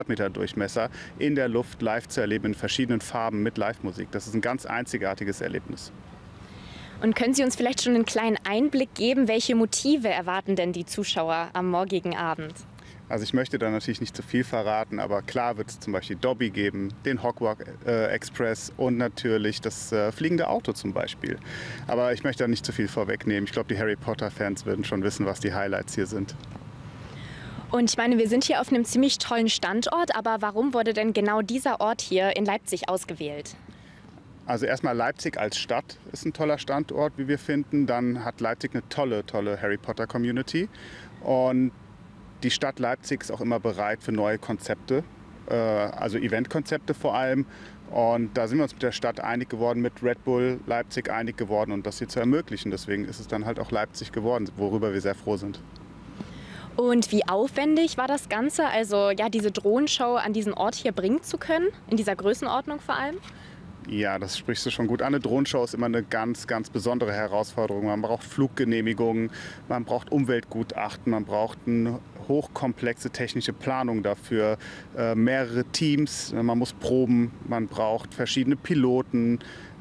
Meter Durchmesser in der Luft live zu erleben in verschiedenen Farben mit Live-Musik. Das ist ein ganz einzigartiges Erlebnis. Und können Sie uns vielleicht schon einen kleinen Einblick geben, welche Motive erwarten denn die Zuschauer am morgigen Abend? Also ich möchte da natürlich nicht zu viel verraten, aber klar wird es zum Beispiel Dobby geben, den Hogwarts Express und natürlich das fliegende Auto zum Beispiel. Aber ich möchte da nicht zu viel vorwegnehmen. Ich glaube, die Harry Potter-Fans würden schon wissen, was die Highlights hier sind. Und ich meine, wir sind hier auf einem ziemlich tollen Standort, aber warum wurde denn genau dieser Ort hier in Leipzig ausgewählt? Also erstmal Leipzig als Stadt ist ein toller Standort, wie wir finden. Dann hat Leipzig eine tolle Harry Potter Community. Und die Stadt Leipzig ist auch immer bereit für neue Konzepte, also Eventkonzepte vor allem. Und da sind wir uns mit der Stadt einig geworden, mit Red Bull Leipzig einig geworden und das hier zu ermöglichen. Deswegen ist es dann halt auch Leipzig geworden, worüber wir sehr froh sind. Und wie aufwendig war das Ganze, also ja, diese Drohnenshow an diesen Ort hier bringen zu können, in dieser Größenordnung vor allem? Ja, das sprichst du schon gut an. Eine Drohnenshow ist immer eine ganz besondere Herausforderung. Man braucht Fluggenehmigungen, man braucht Umweltgutachten, man braucht eine hochkomplexe technische Planung dafür, mehrere Teams, man muss proben, man braucht verschiedene Piloten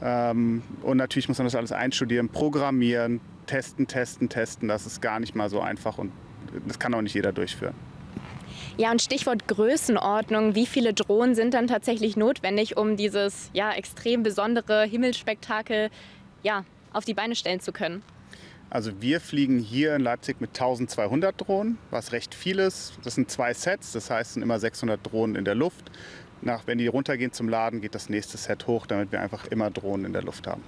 und natürlich muss man das alles einstudieren, programmieren, testen. Das ist gar nicht mal so einfach und das kann auch nicht jeder durchführen. Ja, und Stichwort Größenordnung. Wie viele Drohnen sind dann tatsächlich notwendig, um dieses ja, extrem besondere Himmelsspektakel ja, auf die Beine stellen zu können? Also wir fliegen hier in Leipzig mit 1200 Drohnen, was recht viel ist. Das sind 2 Sets, das heißt, es sind immer 600 Drohnen in der Luft. Wenn die runtergehen zum Laden, geht das nächste Set hoch, damit wir einfach immer Drohnen in der Luft haben.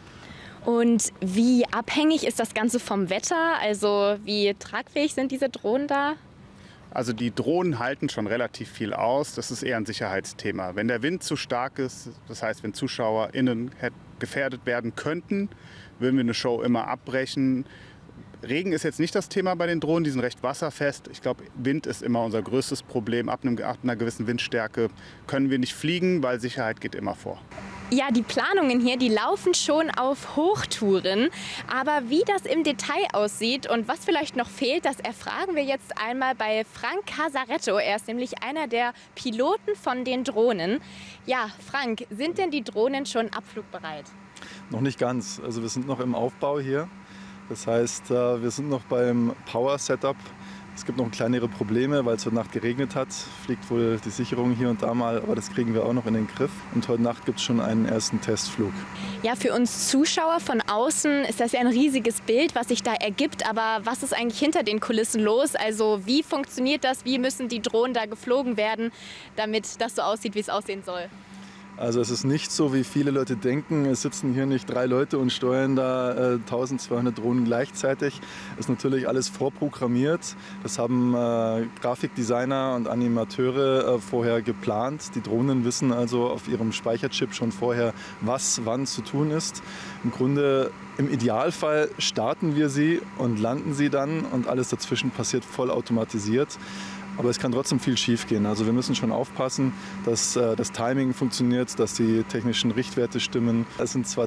Und wie abhängig ist das Ganze vom Wetter? Also wie tragfähig sind diese Drohnen da? Also die Drohnen halten schon relativ viel aus. Das ist eher ein Sicherheitsthema. Wenn der Wind zu stark ist, das heißt, wenn ZuschauerInnen gefährdet werden könnten, würden wir eine Show immer abbrechen. Regen ist jetzt nicht das Thema bei den Drohnen, die sind recht wasserfest. Ich glaube, Wind ist immer unser größtes Problem. Ab einer gewissen Windstärke können wir nicht fliegen, weil Sicherheit geht immer vor. Ja, die Planungen hier, die laufen schon auf Hochtouren. Aber wie das im Detail aussieht und was vielleicht noch fehlt, das erfragen wir jetzt einmal bei Frank Casaretto. Er ist nämlich einer der Piloten von den Drohnen. Ja, Frank, sind denn die Drohnen schon abflugbereit? Noch nicht ganz. Also wir sind noch im Aufbau hier. Das heißt, wir sind noch beim Power-Setup. Es gibt noch kleinere Probleme, weil es heute Nacht geregnet hat. Fliegt wohl die Sicherung hier und da mal, aber das kriegen wir auch noch in den Griff. Und heute Nacht gibt es schon einen ersten Testflug. Ja, für uns Zuschauer von außen ist das ja ein riesiges Bild, was sich da ergibt. Aber was ist eigentlich hinter den Kulissen los? Also wie funktioniert das? Wie müssen die Drohnen da geflogen werden, damit das so aussieht, wie es aussehen soll? Also es ist nicht so, wie viele Leute denken. Es sitzen hier nicht 3 Leute und steuern da 1200 Drohnen gleichzeitig. Es ist natürlich alles vorprogrammiert. Das haben Grafikdesigner und Animateure vorher geplant. Die Drohnen wissen also auf ihrem Speicherchip schon vorher, was wann zu tun ist. Im Grunde, im Idealfall starten wir sie und landen sie dann und alles dazwischen passiert vollautomatisiert. Aber es kann trotzdem viel schief gehen. Also wir müssen schon aufpassen, dass das Timing funktioniert, dass die technischen Richtwerte stimmen. Es sind zwar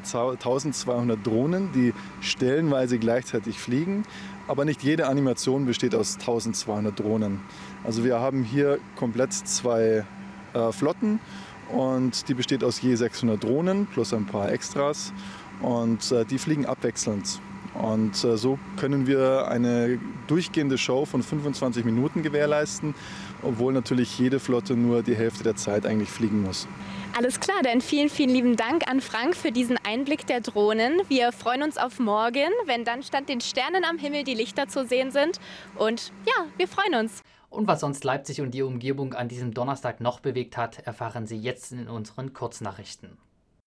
1200 Drohnen, die stellenweise gleichzeitig fliegen, aber nicht jede Animation besteht aus 1200 Drohnen. Also wir haben hier komplett 2 Flotten und die besteht aus je 600 Drohnen plus ein paar Extras und die fliegen abwechselnd. Und so können wir eine durchgehende Show von 25 Minuten gewährleisten, obwohl natürlich jede Flotte nur die Hälfte der Zeit eigentlich fliegen muss. Alles klar, dann vielen lieben Dank an Frank für diesen Einblick der Drohnen. Wir freuen uns auf morgen, wenn dann statt den Sternen am Himmel die Lichter zu sehen sind. Und ja, wir freuen uns. Und was sonst Leipzig und die Umgebung an diesem Donnerstag noch bewegt hat, erfahren Sie jetzt in unseren Kurznachrichten.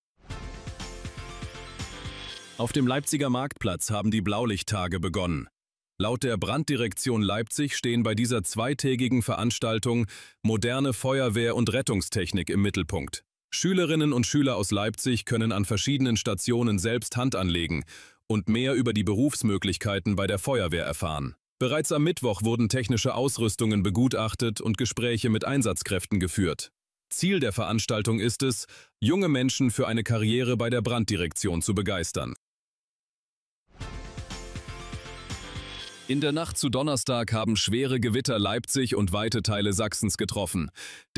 Auf dem Leipziger Marktplatz haben die Blaulichttage begonnen. Laut der Branddirektion Leipzig stehen bei dieser zweitägigen Veranstaltung moderne Feuerwehr- und Rettungstechnik im Mittelpunkt. Schülerinnen und Schüler aus Leipzig können an verschiedenen Stationen selbst Hand anlegen und mehr über die Berufsmöglichkeiten bei der Feuerwehr erfahren. Bereits am Mittwoch wurden technische Ausrüstungen begutachtet und Gespräche mit Einsatzkräften geführt. Ziel der Veranstaltung ist es, junge Menschen für eine Karriere bei der Branddirektion zu begeistern. In der Nacht zu Donnerstag haben schwere Gewitter Leipzig und weite Teile Sachsens getroffen.